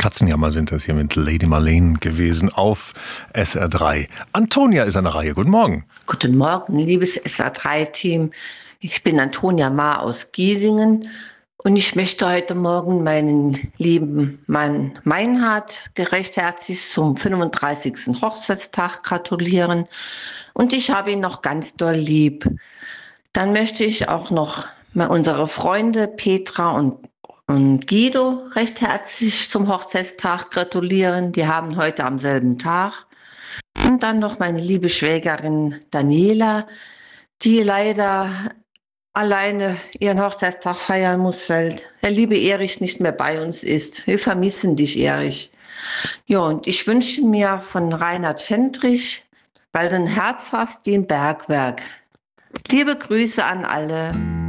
Katzenjammer sind das hier mit Lady Marlene gewesen auf SR3. Antonia ist an der Reihe. Guten Morgen. Guten Morgen, liebes SR3-Team. Ich bin Antonia Maar aus Giesingen und ich möchte heute Morgen meinen lieben Mann Meinhard recht herzlich zum 35. Hochzeitstag gratulieren und ich habe ihn noch ganz doll lieb. Dann möchte ich auch noch mal unsere Freunde Petra und Guido recht herzlich zum Hochzeitstag gratulieren. Die haben heute am selben Tag. Und dann noch meine liebe Schwägerin Daniela, die leider alleine ihren Hochzeitstag feiern muss, weil der liebe Erich nicht mehr bei uns ist. Wir vermissen dich, Erich. Ja, und ich wünsche mir von Reinhard Fendrich, weil du ein Herz hast wie ein Bergwerk. Liebe Grüße an alle.